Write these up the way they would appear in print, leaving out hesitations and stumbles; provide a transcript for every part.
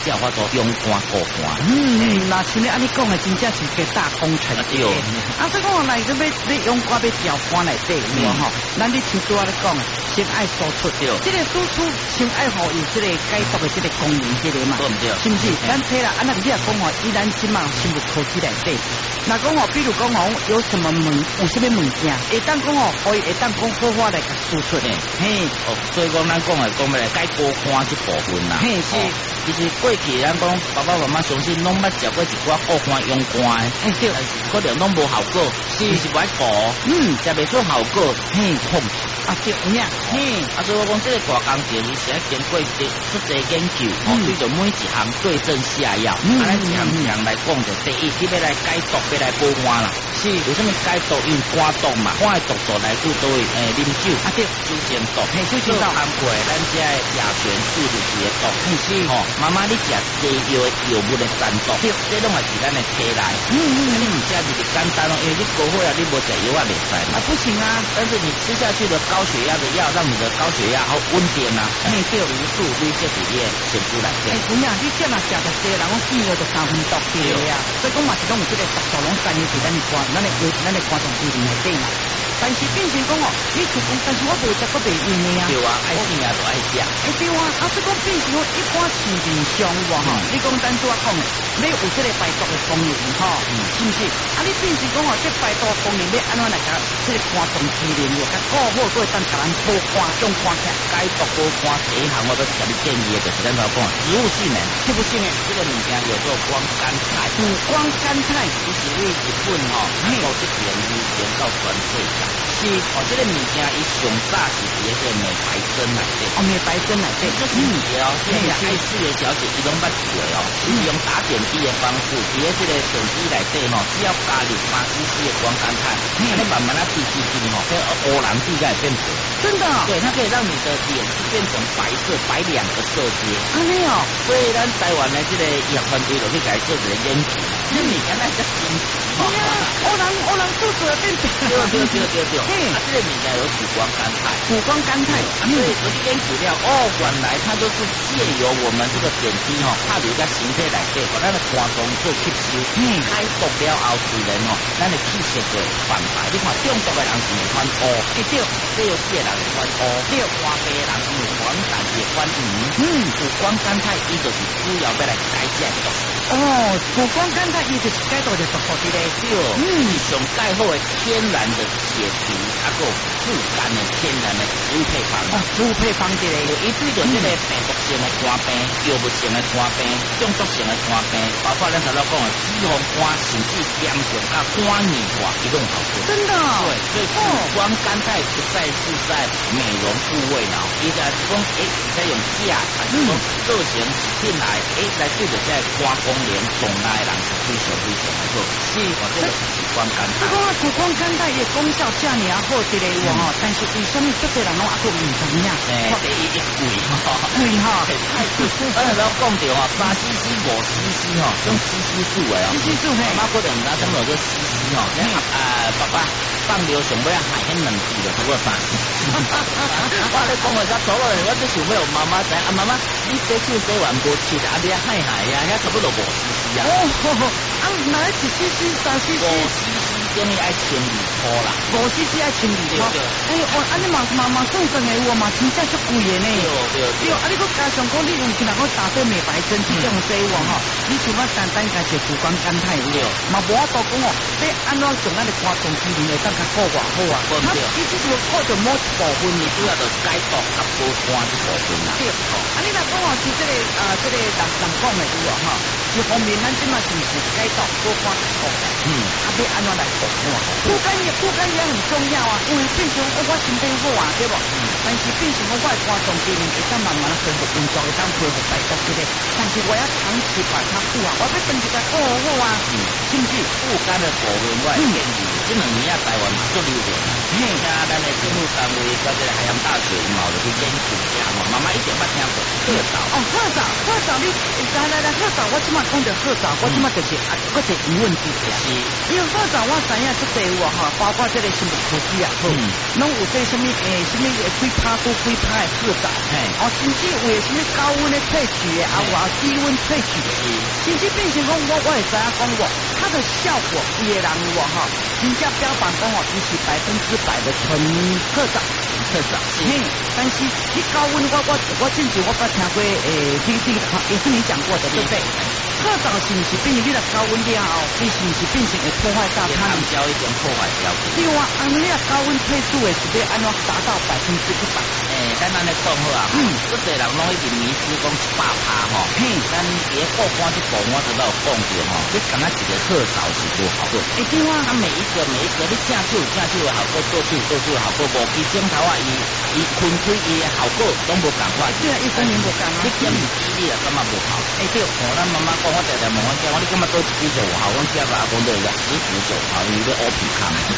叫法做用肝过肝。 那像你安尼讲的，真正是个大工程。 对。 所以讲来这要用肝要调肝来对，哈。咱你像拄仔咧讲的，先爱输出，这个输出先爱好有这个解毒的这个功能，这个嘛， 对不对？ 是不是？咱睇啦，安那你也讲哦，依然先嘛生物科技来对。那讲哦，比如讲哦，有什么有什么物件，会当讲哦，可以会当讲好法来输出的，嘿。 所以讲咱讲来讲来解高肝这部分啦， 嘿是。 其实过去咱讲爸爸妈妈相信拢捌食过一寡过肝用肝的，对，可能拢无效果，是不爱补，食袂出效果，嘿，痛对，有影， 所以我讲这个大工程是要经过出侪研究，对着每一项对症下药，咱一项一项来讲着，第一，你要来解毒，要来补肝啦，是，为什么解毒？因肝毒嘛，肝的毒素来自都会啉酒，对，酒精毒，酒精毒含过咱这甲醛、四氯的毒，是，妈妈你食西药的药物的残毒，这拢也是咱的体内，你唔食就是简单咯，因为你高血压你无食药啊袂使嘛， 不行啊， 但是你吃下去的高血压的药，让你的高血压好稳定啊，对，无数微血体液显出来。 有影，你这嘛食得多，人讲见药就三分毒对啊，所以讲嘛是讲有这个毒素拢散入去咱的肝，咱的肝脏里面内底嘛。但是变成讲哦，你就讲，但是我无食过袂用的啊。 对啊，爱吃啊都爱食。 对啊，所以讲变成讲一般市面上哇哈，你讲咱拄仔讲的，你有这个排毒的功能哈，是不是？你变成讲哦，这排毒功能要安怎来讲？这个肝脏机能又较顾好，过当甲咱补肝用肝起解毒补肝第一项，我要甲你建议的就是咱头讲植物性的， 植物性的这个物件叫做光甘菜。 光甘菜其实为日本吼，到这边流行到全世界。是，这个物件伊上早是伫个美白针内底。 美白针内底， 这是这个爱四个小姐伊拢捌做的哦，是用打点滴的方式，伫个这个点滴内底吼，只要加入8cc的光甘菜，你慢慢滴吼，这欧蓝地该变色。 真的？ 对，它可以让你的脸变成白色，白2个色阶。 没有。 所以咱台湾的这个医学团队就去改做一个研究，这物件咱较新奇。 欧蓝素质变色。 对。这个物件有谷胱甘菜，所以我去研究了，原来它都是借由我们这个点滴哈，它有一个形态来对，把咱的肝脏做吸收，开毒了后自然哦，咱的气血就反白。你看中毒的人是会反乌，对，这有些人会反乌，对，肝病的人是反淡也反黄。谷胱甘菜伊就是主要要来解这毒素。 谷胱甘菜伊就是解毒的毒素的嘞， 对，是上介好的天然的解毒，还有自然的天然的植物配方。 植物配方的嘞， 伊对着这个病毒性的肝病、药物性的肝病、中毒性的肝病，包括咱头先讲的脂肪肝，甚至严重肝硬化，伊都有效果。 真的？ 对，所以谷胱甘菜不再是在美容部位了，伊在是讲在用价，还是讲造成食品来，来对着这肝功能重大的人是非常好。是，这个是谷胱甘菜。 这个谷胱甘菜的功效这么好的嘞，但是为什么这个人拢还佫唔知影？ 第一贵贵哈， 太贵。咱老讲着哦，3cc、5cc 哈，用 cc 数的哦。 cc 数嘿， 妈可能咱什么叫 cc 哈？爸爸放流上尾海迄2支就差不多3cc。我咧讲话较错了，我只想要妈妈知，妈妈你洗手洗完无切，你海呀，遐差不多5cc 啊。 哪一支 cc、3cc？5cc 等于爱1200啦 ，5cc 爱1200。你嘛算算的，我嘛真正足贵的呢。对，你佫加上讲你有去人讲打对美白针这种西哇吼，你像我单加一谷胱甘菜有，嘛无法度讲哦，你安怎将咱的肝脏机能会当较好偌好啊？它意思就是靠着某一部分，你主要就解毒和补肝这部分啦。对，你若讲哦是这个人讲的有啊哈，一方面咱即嘛是不是解毒补肝好的？要安怎来补肝？补肝也很重要啊，因为变成我身体好啊，对不？但是变成我的肝脏机能会当慢慢恢复运作，会当恢复排毒之类。但是我要长期把它补啊，我要长期把它好啊，是不是？ 补肝的部分我建议，这2年台湾做流行，像咱的政府单位，到这个海洋大学嘛，就去研究一下嘛，妈妈一定捌听过鹤藻。 鹤藻，你来，鹤藻我即马讲到褐藻，我即马就是我一个疑问之下，因为褐藻我知影即地有哈，包括这个生物科技啊，拢有这什么什么几趴多几趴的褐藻，甚至有什么高温的萃取的，啊有低温萃取的，甚至变成讲我会知影讲我它的效果，有的人有哈，真正标榜讲哦，伊是100%的纯褐藻。但是你高温我之前我听过也是你讲过的，对不对？褐藻是不是变成你的高温了后，你是不是变成会破坏到它？ 它胶一点破坏掉。 对啊，你的高温萃取的是要安怎达到100%？ 咱安尼讲好啊，这些人拢一直迷失讲100%吼，咱别报关这报我都有讲过吼，你敢若一个褐藻是多好做， 对啊， 它每一个你正手的效果，做手的效果，无其镜头啊，伊分开伊的效果拢无共款， 对啊，伊分明无共啊， 你减比例啊，感觉无好， 对， 咱妈妈讲我常常问我讲，你感觉多几就有效，我只把讲对个10就有效，因为乌皮康，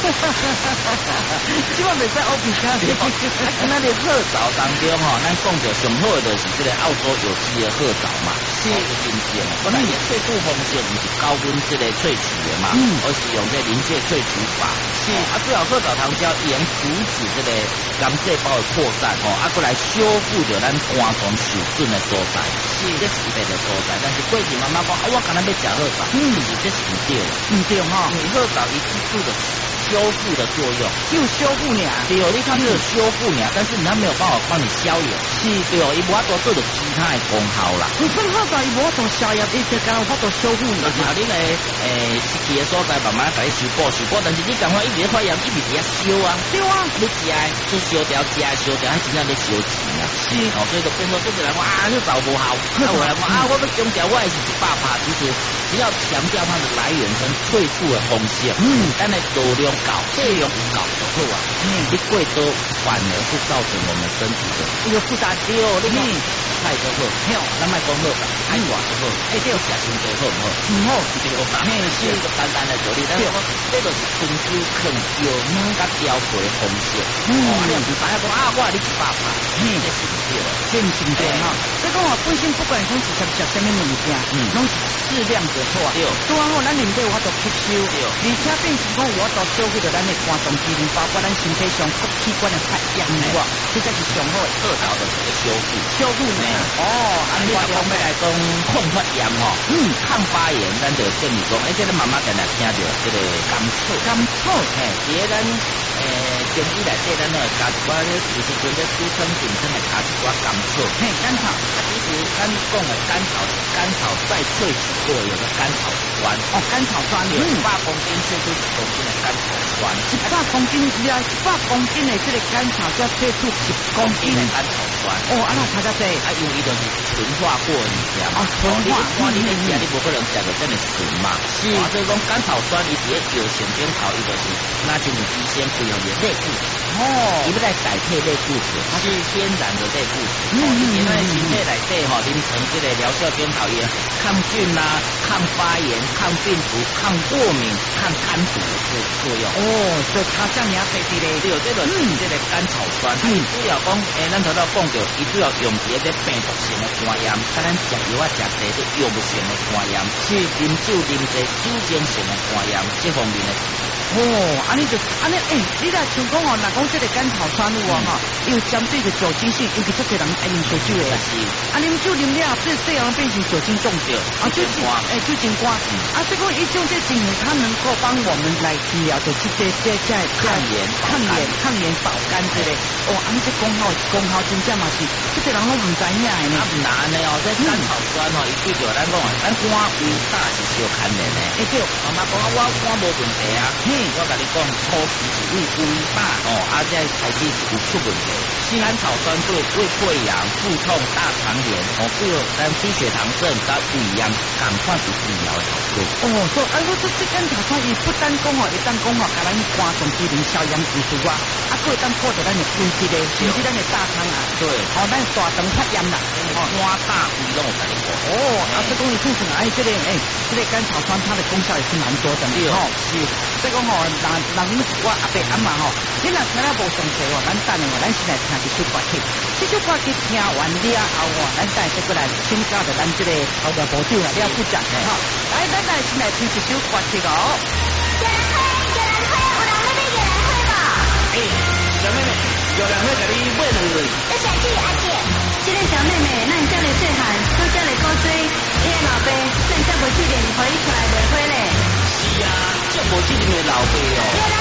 希望袂使乌皮康， 那的褐藻当中吼，咱讲着上好的就是这个澳洲有机的褐藻嘛，是新鲜的，本来也萃取方式不是高温这个萃取的嘛，而是用这临界萃取法，是最好褐藻糖胶也能阻止这个肝细胞的扩散过来修复着咱肝脏受损的所在，是这是一个的所在，但是过去妈妈讲我可能要吃褐藻，其实这是唔对的， 唔对哈， 你褐藻一次数的修复的作用， 就修复你啊， 对哦，你看这个修复你啊，但是它没有办法帮你消炎，是对哦，伊无法度做到其他的功效啦。 你说褐藻伊无法度消炎，伊就刚有法度修复你， 就是你的失去的所在慢慢给你修补，但是你赶快一直发炎，一直在修啊，对啊，你吃就修掉，还真正在修钱啊，是哦，所以就变做就是人讲这藻无效，我来讲我要强调我也是100%，其实只要强调它的来源跟萃取的方式，咱的多量搞，这量不搞就好啊，你过多反而会造成我们身体的一个负担，对哦，你看太多好，咱卖讲好，太大就好，对，吃真多好唔好？ 唔好， 对哦，是一个简单的道理，但是这就是春秋坑有哪个雕刻的方式，你又唔知影讲我你100%，这是唔对的， 这是唔对哈。所以讲我本身不管讲是吃什么物件，拢是适量就好啊。对，拄好咱人体有法度吸收，而且变成讲有法度修复着咱的肝脏机能，包括咱身体上各器官的发炎哇，这才是上好的。 褐藻的这个修复呢， 安尼方面来讲抗发炎抗发炎，咱就建议讲，这个妈妈常常听到这个甘草，别人中医来对咱那加一寡，有时阵在煮汤顶上来加一寡甘草， 甘草， 其实咱讲的甘草再萃取过有个甘草酸， 甘草酸 ，100公斤萃取1公斤的甘草酸 ，100公斤100公斤的这个甘草要萃取1公斤的甘草酸， 安那差得多， 因为伊就是纯化过的物件嘛， 纯化， 你食你无可能食到这么纯嘛，是，所以讲甘草酸伊伫个药性顶头，伊就是那就是医生配合的类固醇，伊要来代替类固醇，它是天然的类固醇，以前咱的身体内底啉成这个疗效顶头伊抗菌啦、抗发炎、抗病毒、抗过敏、抗肝毒的作用， 所以它这样特别的， 对，这个是这个甘草酸，主要讲咱头头讲着，伊主要用伫个病毒性的肝炎，甲咱食药啊食侪都药物性的肝炎，是啉酒啉侪酒精性的肝炎这方面的。 安尼你来像讲若讲这个甘草酸有有针对着酒精性，尤其这些人爱啉烧酒的，啉酒啉了，这样变成酒精中毒，酒精肝，所以讲一种这精油，它能够帮我们来治疗的这抗炎保肝之类，安尼这功效真正嘛是，这些人拢唔知影的呢。 唔难的这甘草酸伊对着咱讲咱肝胃胆是小牵连的。对，妈妈讲我肝无问题啊，我甲你讲，初期是胃胆这开始有出问题。甘草酸对胃溃疡、腹痛、大肠炎对咱低血糖症甲胃炎赶快是治疗的效果。 所以我这甘草酸伊不单讲会当讲甲咱肝脏机能消炎治愈啊，佫会当破着咱的胃质的，甚至咱的大肠癌。 对， 哦，咱大肠发炎啦， 肝大胃拢有甲你讲。 哦，这讲伊促成这个甘草酸它的功效也是蛮多的哦。是，这讲人我阿伯阿嬷你若听了无详细咱等下咱先来听一首歌曲。这首歌曲听完了后咱再过来请教着咱这个后面部长了部长来，咱来先来听一首歌曲哦。 有人会，有人会吧？ 小妹妹，有人会给你买两个。 要小姐阿姐，这个小妹妹，咱这里细汉，都这里高追，伊的老爸，咱这无去年回出来袂花嘞。 是啊，这无去年的老爸哦。